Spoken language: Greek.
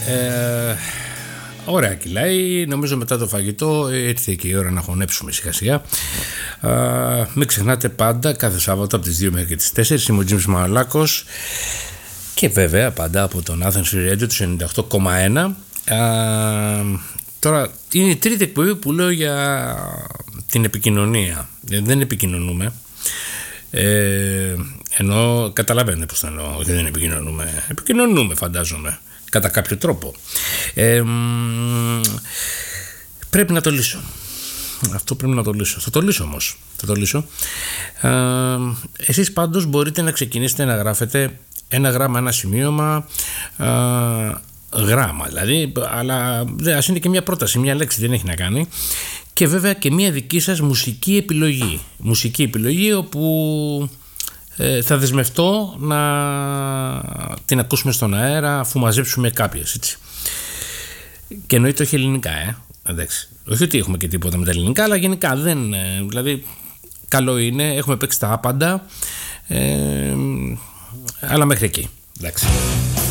Ωραία κυλάει. Νομίζω μετά το φαγητό ήρθε και η ώρα να χωνέψουμε σιγά σιγά. Μην ξεχνάτε πάντα κάθε Σάββατο από τις 2 μέχρι τις 4 είμαι ο Τζίμις Μαλάκος και βέβαια πάντα από τον Athens Radio του 98,1. Τώρα είναι η τρίτη εκπομπή που λέω για την επικοινωνία. Δεν επικοινωνούμε. Ενώ καταλαβαίνετε πως το εννοώ. Δεν επικοινωνούμε. Επικοινωνούμε, φαντάζομαι, κατά κάποιο τρόπο. Πρέπει να το λύσω. Αυτό πρέπει να το λύσω. Θα το λύσω όμως. Θα το λύσω. Εσείς πάντως μπορείτε να ξεκινήσετε να γράφετε ένα γράμμα, ένα σημείωμα, γράμμα δηλαδή, αλλά ας είναι και μια πρόταση, μια λέξη, δεν έχει να κάνει. Και βέβαια και μια δική σας μουσική επιλογή. Μουσική επιλογή όπου θα δεσμευτώ να την ακούσουμε στον αέρα αφού μαζέψουμε κάποιες, έτσι. Και εννοείται όχι ελληνικά, εντάξει. Όχι ότι έχουμε και τίποτα με τα ελληνικά, αλλά γενικά δεν. Δηλαδή, καλό είναι, έχουμε παίξει τα άπαντα, αλλά μέχρι εκεί. Εντάξει.